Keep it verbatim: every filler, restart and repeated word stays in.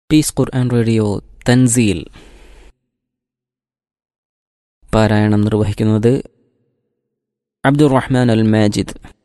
Piece ഖുർആൻ radio Thanseel പാരായണം നിർവഹിക്കുന്നത് അബ്ദുറഹ്മാൻ അൽ മാജിദ്.